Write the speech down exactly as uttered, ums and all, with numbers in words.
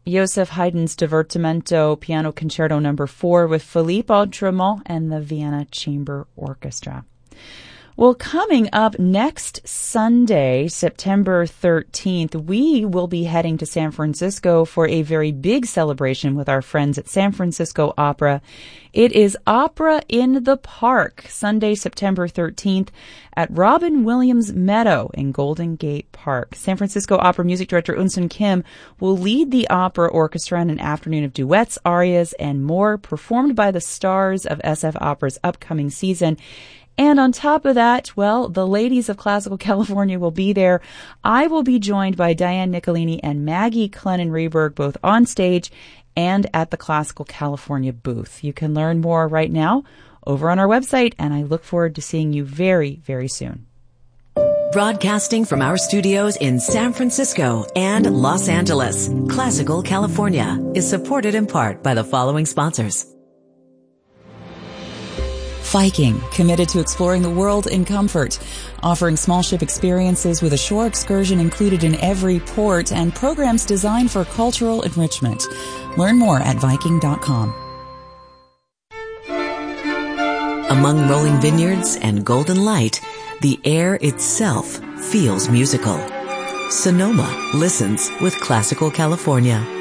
Joseph Haydn's Divertimento Piano Concerto Number four with Philippe Autremont and the Vienna Chamber Orchestra. Well, coming up next Sunday, September thirteenth, we will be heading to San Francisco for a very big celebration with our friends at San Francisco Opera. It is Opera in the Park, Sunday, September thirteenth at Robin Williams Meadow in Golden Gate Park. San Francisco Opera Music Director Eunsoon Kim will lead the opera orchestra in an afternoon of duets, arias, and more performed by the stars of S F Opera's upcoming season. And on top of that, well, the ladies of Classical California will be there. I will be joined by Diane Nicolini and Maggie Clennon-Reberg, both on stage and at the Classical California booth. You can learn more right now over on our website, and I look forward to seeing you very, very soon. Broadcasting from our studios in San Francisco and Los Angeles, Classical California is supported in part by the following sponsors. Viking, committed to exploring the world in comfort, offering small ship experiences with a shore excursion included in every port and programs designed for cultural enrichment. Learn more at Viking dot com. Among rolling vineyards and golden light, the air itself feels musical. Sonoma listens with Classical California.